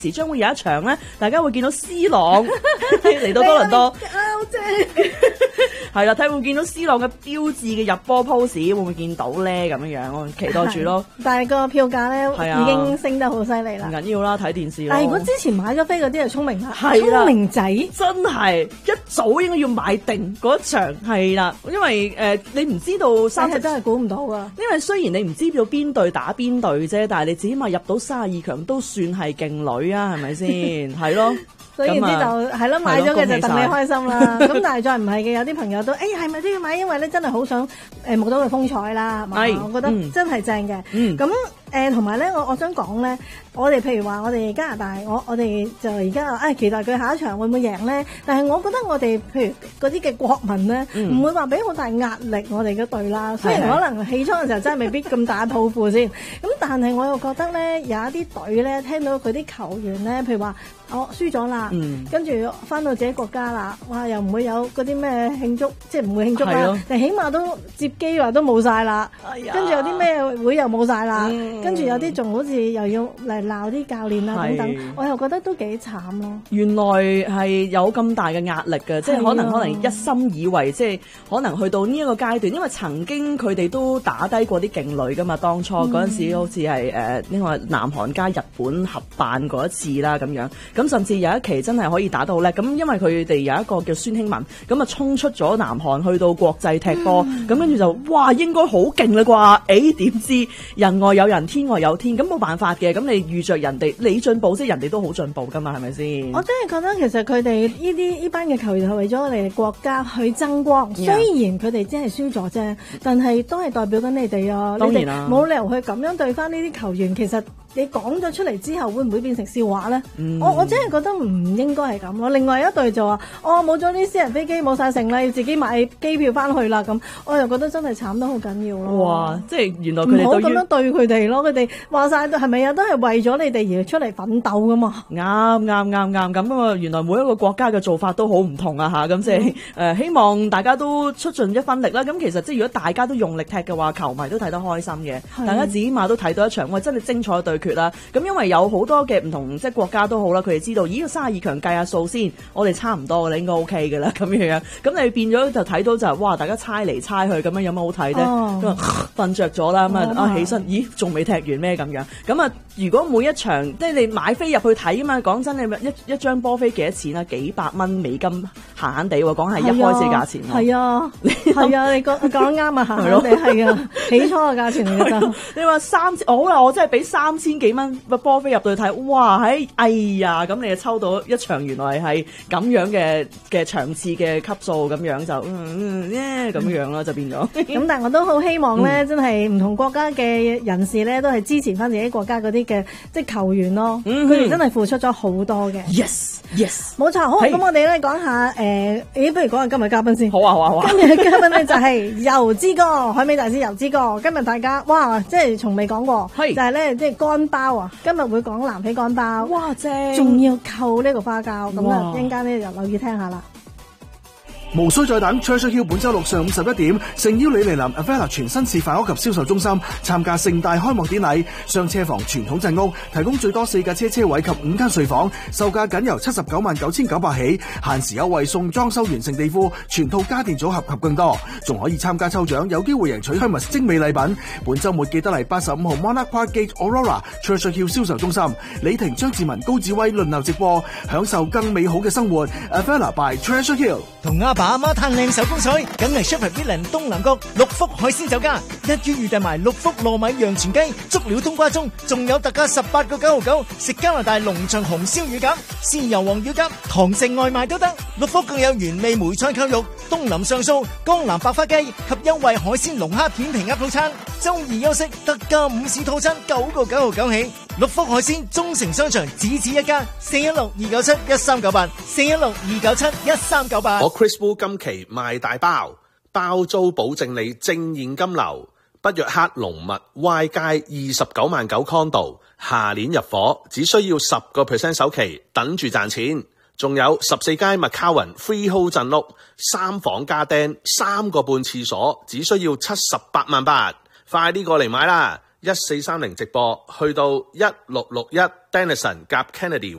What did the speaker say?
時將會有一場咧，大家會見到 C 朗嚟到多倫多， 好正。 係啦，睇會見到 C 朗嘅標誌嘅入波 pose， 會唔會見到咧？咁樣樣，我期待住咯。 但係個票價咧已經升得好犀利啦。 唔緊要啦，睇電視咯。 但係如果之前買咗飛嗰啲就聰明啦， 係啦， 聰明仔真係一早應該要買定嗰一場，係啦，因為你唔知道30 真係估唔到啊。 因為雖然你唔知道邊隊打邊隊啫，但係你起碼入到32強都算係勁女啊，係咪先？係咯。 所以唔知就係咯，買咗嘅就戥你開心啦。咁但係再唔係嘅，有啲朋友都係咪都要買？因為咧真係好想目睹佢風采啦，係嘛？我覺得真係正嘅。咁同埋咧，我想講咧，我哋譬如話我哋加拿大，我哋就而家期待佢下一場會唔會贏咧？但係我覺得我哋譬如嗰啲嘅國民咧，唔會話俾好大壓力我哋嘅隊啦。雖然可能起初嘅時候真係未必咁大抱負先，咁但係我又覺得咧，有一啲隊咧聽到佢啲球員咧，譬如話我輸咗啦，跟住翻到自己國家啦，哇又唔會有嗰啲咩慶祝，即係唔會慶祝啦，但起碼都接機話都冇晒啦，跟住有啲咩會又冇晒啦，跟住有啲仲好似又要嚟鬧啲教練啊等等，我又覺得都幾慘咯。 原來係有咁大嘅壓力嘅，即係可能一心以為即係可能去到呢一個階段，因為曾經佢哋都打低過啲勁旅噶嘛，當初嗰陣時好似係呢個南韓加日本合辦過一次啦咁樣。咁甚至有一期真係可以打到叻，咁因為佢哋有一個叫孫興文，咁啊衝出咗南韓去到國際踢波，咁跟住就哇應該好勁啦啩？點知人外有人，天外有天，咁冇辦法嘅。咁你遇着人哋你進步，即係人哋都好進步噶嘛，係咪先？ 我真係覺得其實佢哋呢班嘅球員係為咗我哋國家去爭光，雖然佢哋真係輸咗啫，但係都係代表緊你哋啊！ 當然啦， 冇理由去咁樣對翻呢啲球員，其實。你講咗出嚟之後，會唔會變成笑話咧？我真係覺得唔應該係咁咯。另外一隊就話：冇咗啲私人飛機，冇晒成啦，要自己買機票翻去啦。咁我又覺得真係慘得好緊要咯。 哇！即係原來佢哋唔好咁樣對佢哋咯。佢哋話晒係咪啊？都係為咗你哋而出嚟奮鬥噶嘛。 啱咁啊！原來每一個國家嘅做法都好唔同啊嚇。咁即係希望大家都出盡一分力啦。咁其實即係如果大家都用力踢嘅話，球迷都睇得開心嘅。大家起碼都睇到一場真係精彩對決啦。咁因為有好多嘅唔同即係國家都好啦，佢哋知道個32強計下數先，我哋差唔多嘅啦，應該 OK 嘅啦咁樣。咁你變咗就睇到就係哇，大家猜嚟猜去咁樣有乜好睇啫？咁啊瞓着咗啦，咁啊起身，咦仲未踢完咩咁樣？咁啊如果每一場即係你買飛入去睇啊嘛，講真你一張波飛幾多錢啊？幾百蚊美金閒閒地喎，講係一開始價錢喎。 係啊，係啊，你講得啱啊，閒閒地係啊，起初嘅價錢嚟㗎。 你話好啦，我真係俾3000幾蚊個波飛入到去睇，哇！哎呀，咁你就抽到一場原來係咁樣嘅場次嘅級數咁樣就咁樣啦，就變咗。 咁但係我都好希望咧，真係唔同國家嘅人士咧，都係支持翻自己國家嗰啲嘅即係球員咯。佢哋真係付出咗好多嘅。 Yes， 冇錯。好，咁我哋咧講下不如講下今日嘉賓先。 好啊。 今日嘅嘉賓咧就係油之哥，海味大師油之哥。今日大家哇，即係從未講過，就係咧即係乾包啊！今日會講南非乾包， 哇正！ 仲要扣呢個花膠，咁啊，一陣間咧就留意聽下啦。 無需再等 Treasure Hill 本周六上午11點，誠邀你嚟臨 Avella 全新示範屋及銷售中心參加盛大開幕典禮。雙車房傳統鎮屋提供最多4架車位及5間睡房，售價僅由799900起，限時優惠送裝修完成地庫、全套家電組合及更多，仲可以參加抽獎，有機會贏取Hermes精美禮品。本週末記得嚟85號 Monarch Park Gate Aurora Treasure Hill 銷售中心，李婷、張志文、高志威輪流直播，享受更美好嘅生活。Avella by Treasure Hill 同阿爸阿媽嘆靚手風水，梗係 Shepherd Villan 東南角六福海鮮酒家，一於預訂埋六福糯米陽泉雞、足料冬瓜盅，仲有特價18個9.99，食加拿大農場紅燒乳鴿、豉油黃乳鴿，堂食外賣都得。六福更有原味梅菜扣肉、東林上素、江南白花雞及優惠海鮮龍蝦片皮鴨套餐。周二休息特價午市套餐9個9.99起。六福海鮮中城商場只此一家，416-297-1398 416-297-1398。 我 Chris Wu 今期賣大包，包租保證你正現金流。北約克龍物 Y 街29.9萬condo，下年入伙，只需要10% 首期，等住賺錢。仲有14街麥卡雲 Freehold 鎮屋，3房加釘，3個半廁所，只需要78萬8，快啲過嚟買啦！1430直播去到1661 Dennison 夾 Kennedy